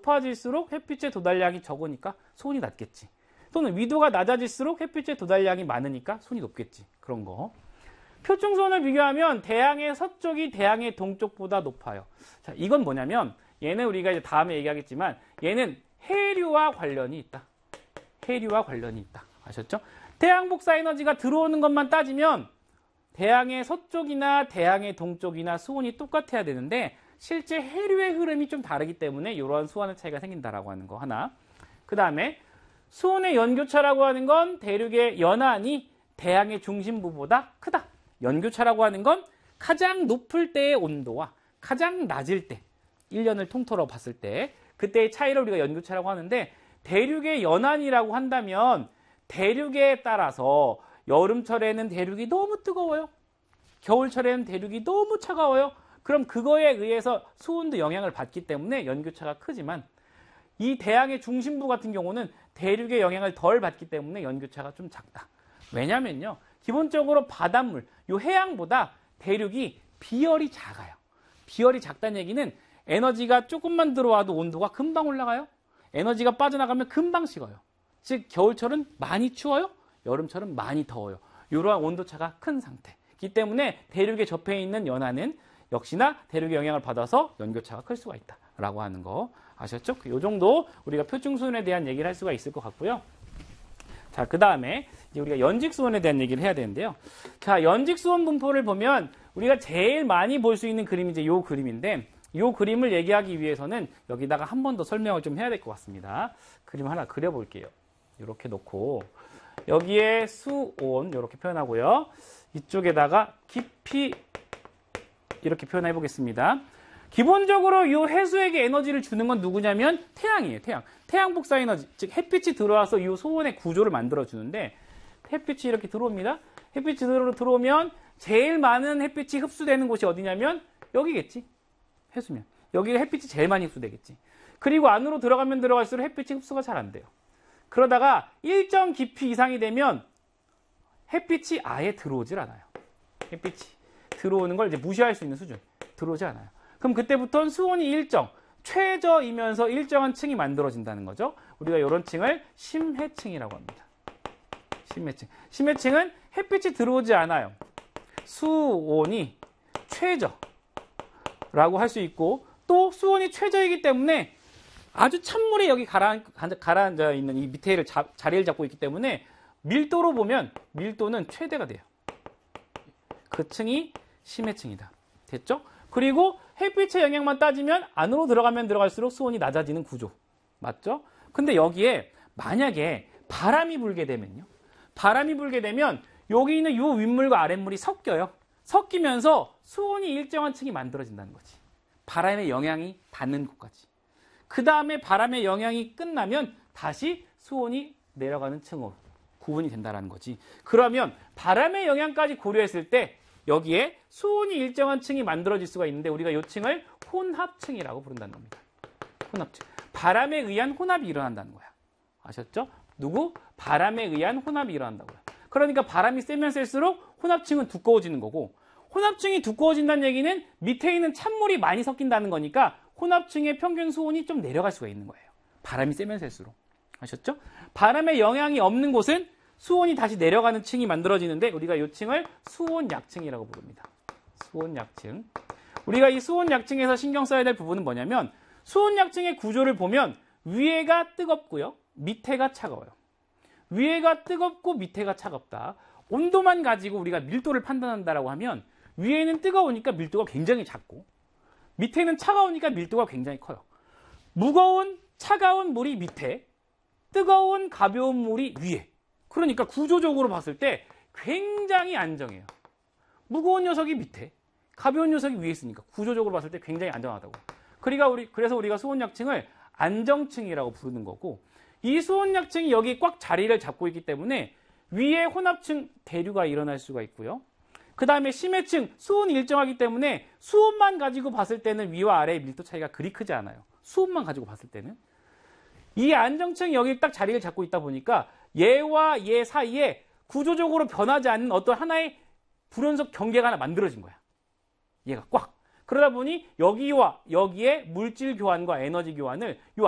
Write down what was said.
높아질수록 햇빛의 도달량이 적으니까 수온이 낮겠지. 또는 위도가 낮아질수록 햇빛의 도달량이 많으니까 수온이 높겠지. 그런 거. 표층수온을 비교하면 대양의 서쪽이 대양의 동쪽보다 높아요. 자, 이건 뭐냐면 얘는 우리가 이제 다음에 얘기하겠지만 얘는 해류와 관련이 있다. 해류와 관련이 있다. 아셨죠? 태양 복사 에너지가 들어오는 것만 따지면 대양의 서쪽이나 대양의 동쪽이나 수온이 똑같아야 되는데 실제 해류의 흐름이 좀 다르기 때문에 이러한 수온의 차이가 생긴다라고 하는 거 하나. 그 다음에 수온의 연교차라고 하는 건 대륙의 연안이 대양의 중심부보다 크다. 연교차라고 하는 건 가장 높을 때의 온도와 가장 낮을 때 1년을 통틀어 봤을 때 그때의 차이를 우리가 연교차라고 하는데 대륙의 연안이라고 한다면 대륙에 따라서 여름철에는 대륙이 너무 뜨거워요. 겨울철에는 대륙이 너무 차가워요. 그럼 그거에 의해서 수온도 영향을 받기 때문에 연교차가 크지만 이 대양의 중심부 같은 경우는 대륙의 영향을 덜 받기 때문에 연교차가 좀 작다. 왜냐면요. 기본적으로 바닷물, 요 해양보다 대륙이 비열이 작아요. 비열이 작다는 얘기는 에너지가 조금만 들어와도 온도가 금방 올라가요. 에너지가 빠져나가면 금방 식어요. 즉 겨울철은 많이 추워요. 여름철은 많이 더워요. 이러한 온도차가 큰 상태이기 때문에 대륙에 접해 있는 연안은 역시나 대륙의 영향을 받아서 연교차가 클 수가 있다라고 하는 거 아셨죠? 이 정도 우리가 표층수온에 대한 얘기를 할 수가 있을 것 같고요. 자, 그 다음에 우리가 연직수온에 대한 얘기를 해야 되는데요. 자, 연직수온 분포를 보면 우리가 제일 많이 볼 수 있는 그림이 이제 이 그림인데 이 그림을 얘기하기 위해서는 여기다가 한 번 더 설명을 좀 해야 될 것 같습니다. 그림 하나 그려볼게요. 이렇게 놓고 여기에 수온 이렇게 표현하고요. 이쪽에다가 깊이 이렇게 표현해 보겠습니다. 기본적으로 이 해수에게 에너지를 주는 건 누구냐면 태양이에요. 태양 복사 에너지, 즉 햇빛이 들어와서 이 소원의 구조를 만들어 주는데 햇빛이 이렇게 들어옵니다. 햇빛이 들어오면 제일 많은 햇빛이 흡수되는 곳이 어디냐면 여기겠지. 해수면. 여기가 햇빛이 제일 많이 흡수되겠지. 그리고 안으로 들어가면 들어갈수록 햇빛이 흡수가 잘 안 돼요. 그러다가 일정 깊이 이상이 되면 햇빛이 아예 들어오질 않아요. 햇빛이 들어오는 걸 이제 무시할 수 있는 수준. 들어오지 않아요. 그럼 그때부터는 수온이 일정, 최저이면서 일정한 층이 만들어진다는 거죠. 우리가 이런 층을 심해층이라고 합니다. 심해층. 심해층은 햇빛이 들어오지 않아요. 수온이 최저라고 할 수 있고 또 수온이 최저이기 때문에 아주 찬물이 여기 가라앉아 있는 이 밑에 자리를 잡고 있기 때문에 밀도로 보면 밀도는 최대가 돼요. 그 층이 심해층이다. 됐죠? 그리고 햇빛의 영향만 따지면 안으로 들어가면 들어갈수록 수온이 낮아지는 구조. 맞죠? 근데 여기에 만약에 바람이 불게 되면요. 바람이 불게 되면 여기 있는 이 윗물과 아랫물이 섞여요. 섞이면서 수온이 일정한 층이 만들어진다는 거지. 바람의 영향이 닿는 곳까지. 그 다음에 바람의 영향이 끝나면 다시 수온이 내려가는 층으로 구분이 된다는 거지. 그러면 바람의 영향까지 고려했을 때 여기에 수온이 일정한 층이 만들어질 수가 있는데 우리가 이 층을 혼합층이라고 부른다는 겁니다. 혼합층. 바람에 의한 혼합이 일어난다는 거야. 아셨죠? 누구? 바람에 의한 혼합이 일어난다고요. 그러니까 바람이 세면 셀수록 혼합층은 두꺼워지는 거고 혼합층이 두꺼워진다는 얘기는 밑에 있는 찬물이 많이 섞인다는 거니까 혼합층의 평균 수온이 좀 내려갈 수가 있는 거예요. 바람이 세면 셀수록. 아셨죠? 바람의 영향이 없는 곳은 수온이 다시 내려가는 층이 만들어지는데 우리가 이 층을 수온약층이라고 부릅니다. 수온약층. 우리가 이 수온약층에서 신경 써야 될 부분은 뭐냐면 수온약층의 구조를 보면 위에가 뜨겁고요. 밑에가 차가워요. 위에가 뜨겁고 밑에가 차갑다. 온도만 가지고 우리가 밀도를 판단한다라고 하면 위에는 뜨거우니까 밀도가 굉장히 작고 밑에는 차가우니까 밀도가 굉장히 커요. 무거운 차가운 물이 밑에, 뜨거운 가벼운 물이 위에. 그러니까 구조적으로 봤을 때 굉장히 안정해요. 무거운 녀석이 밑에, 가벼운 녀석이 위에 있으니까 구조적으로 봤을 때 굉장히 안정하다고. 그래서 우리가 수온약층을 안정층이라고 부르는 거고 이 수온약층이 여기 꽉 자리를 잡고 있기 때문에 위에 혼합층 대류가 일어날 수가 있고요. 그 다음에 심해층, 수온이 일정하기 때문에 수온만 가지고 봤을 때는 위와 아래의 밀도 차이가 그리 크지 않아요. 수온만 가지고 봤을 때는. 이 안정층이 여기 딱 자리를 잡고 있다 보니까 얘와 얘 사이에 구조적으로 변하지 않는 어떤 하나의 불연속 경계가 하나 만들어진 거야. 얘가 꽉. 그러다 보니 여기와 여기에 물질 교환과 에너지 교환을 요